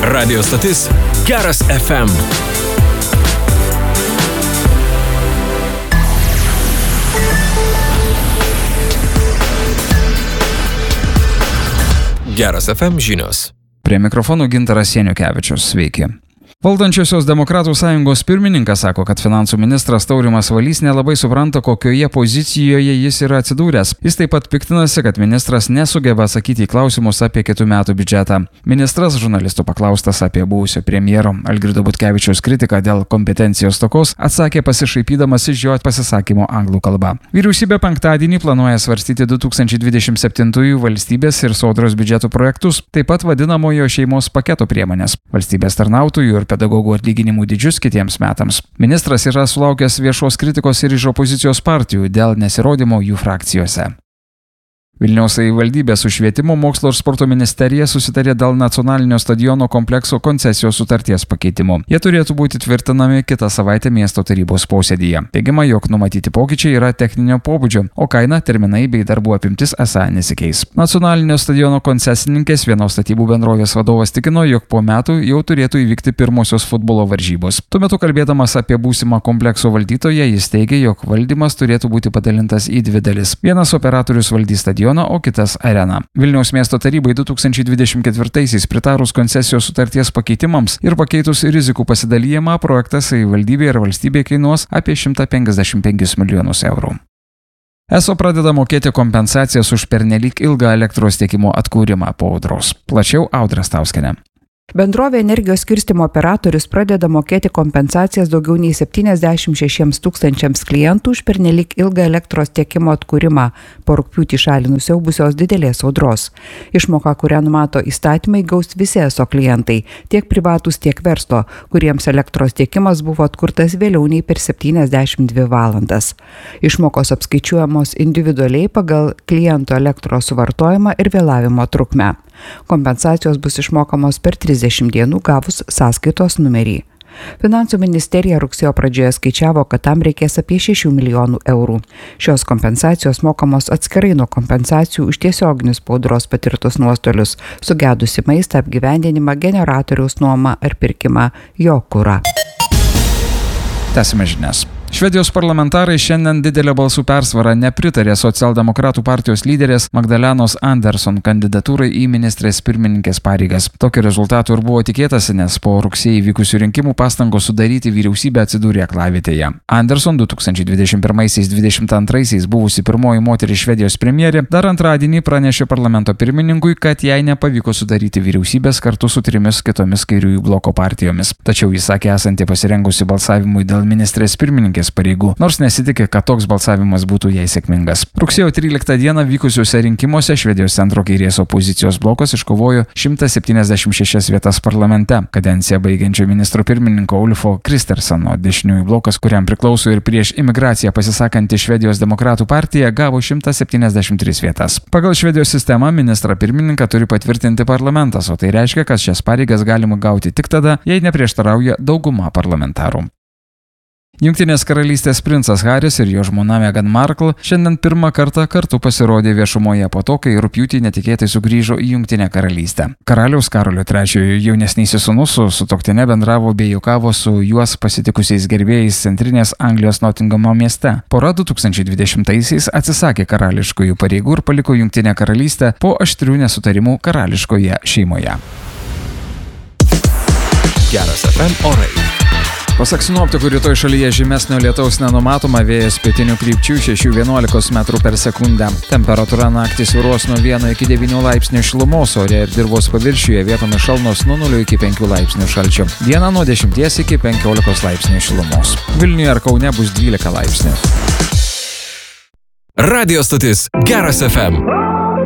Radio stotis Geras FM. Geras FM žinios. Prie mikrofonų Gintaras Janiukevičius. Sveiki. Valdančiosios Demokratų sąjungos pirmininkas sako, kad finansų ministras Taurimas Valys nelabai supranta, kokioje pozicijoje jis yra atsidūręs. Jis taip pat piktinasi, kad ministras nesugeba atsakyti į klausimus apie kitų metų biudžetą. Ministras žurnalistų paklaustas apie buvusio premjero Algirdo Butkevičiaus kritiką dėl kompetencijos stokos atsakė pasišaipydamas iš jo pasisakymo anglų kalba. Vyriausybė penktadienį planuoja svarstyti 2027 valstybės ir sodros biudžeto projektus, taip pat vadinamojo šeimos paketo priemonės, valstybės tarnautojų ir pedagogų atlyginimų dydžius kitiems metams. Ministras yra sulaukęs viešos kritikos ir iš opozicijos partijų dėl nesirodymo jų frakcijose. Vilniaus savivaldybė su Švietimo, mokslo ir sporto ministerija susitarė dėl nacionalinio stadiono komplekso koncesijos sutarties pakeitimų. Jie turėtų būti tvirtinami kitą savaitę miesto tarybos posėdyje. Teigiama, jog numatyti pokyčiai yra techninio pobūdžio, o kaina, terminai bei darbų apimtis esą nesikeis. Nacionalinio stadiono koncesininkės vienos statybų bendrovės vadovas tikino, jog po metų jau turėtų įvykti pirmosios futbolo varžybos. Tuo metu kalbėdamas apie būsimą komplekso valdytoją, jis teigė, jog valdymas turėtų būti padalintas į dvi dalis. Vienas operatorius valdys stadioną, o kitas areną. Vilniaus miesto tarybai 2024-aisiais pritarus koncesijos sutarties pakeitimams ir pakeitus rizikų pasidalijimą, projektas savivaldybė ir valstybė kainuos apie 155 milijonus eurų. ESO pradeda mokėti kompensacijas už pernelyg ilgą elektros tiekimo atkūrimą po audros. Plačiau Audra Stauskienė. Bendrovė energijos skirstymo operatorius pradeda mokėti kompensacijas daugiau nei 76 tūkstančiams klientų už pernelyg ilgą elektros tiekimo atkūrimą po rugpjūtį šalį nusiaubusios didelės audros. Išmoką, kurią numato įstatymai, gaus visi ESO klientai, tiek privatūs, tiek verslo, kuriems elektros tiekimas buvo atkurtas vėliau nei per 72 valandas. Išmokos apskaičiuojamos individualiai pagal kliento elektros suvartojimą ir vėlavimo trukmę. Kompensacijos bus išmokamos per 30 dienų gavus sąskaitos numerį. Finansų ministerija rugsėjo pradžioje skaičiavo, kad tam reikės apie 6 milijonų eurų. Šios kompensacijos mokamos atskirai nuo kompensacijų už tiesioginius po audros patirtus nuostolius, sugedusi maistą, apgyvendinimą, generatoriaus nuomą ar pirkimą jo kurą. Tęsime žinias. Švedijos parlamentarai šiandien didelę balsų persvarą nepritarė socialdemokratų partijos lyderės Magdalenos Andersson kandidatūrai į ministrės pirmininkės pareigas. Tokio rezultato ir buvo tikėtasi, nes po rugsėjį vykusių rinkimų pastangos sudaryti vyriausybę atsidūrė aklavietėje. Andersson 2021-2022 buvusi pirmoji moteris Švedijos premjerė dar antradienį pranešė parlamento pirmininkui, kad jai nepavyko sudaryti vyriausybės kartu su 3 kitomis kairiųjų bloko partijomis. Tačiau jis sakė esanti pasirengusi balsavimui dėl ministrės pirmininkės pareigų, nors nesitikė, kad toks balsavimas būtų jai sėkmingas. Rugsėjo 13 dieną vykusiuose rinkimuose Švedijos centro kairės opozicijos blokas iškovojo 176 vietas parlamente. Kadenciją baigiančio ministro pirmininko Ulfo Kristersono dešiniųjų blokas, kuriam priklauso ir prieš imigraciją pasisakanti Švedijos demokratų partija, gavo 173 vietas. Pagal Švedijos sistemą ministrą pirmininką turi patvirtinti parlamentas, o tai reiškia, kad šias pareigas galima gauti tik tada, jei neprieštarauja dauguma parlamentarų. Jungtinės karalystės princas Haris ir jo žmona Meghan Markle šiandien pirmą kartą kartu pasirodė viešumoje po to, kai rugpjūtį netikėtai sugrįžo į Jungtinę karalystę. Karaliaus Karolio III jaunesnysis sūnus su sutuoktine bendravo bei juokavo su juos pasitikusiais gerbėjais centrinės Anglijos Nottingamo mieste. Pora 2020-aisiais atsisakė karališkųjų pareigų ir paliko Jungtinę karalystę po aštrių nesutarimų karališkoje šeimoje. Geras FM orai. Pasak sinoptikų, rytoj šalyje žymesnio lietaus nenumatoma, vėjas pietinių krypčių 6–11 metrų per sekundę. Temperatūra naktį svyruos nuo 1 iki 9 laipsnių šilumos, ore ir dirvos paviršiuje vietomis šalnos nuo 0 iki 5 laipsnių šalčio. Dieną nuo 10 iki 15 laipsnių šilumos. Vilniuje ir Kaune bus 12 laipsnių. Radio stotis Geras FM.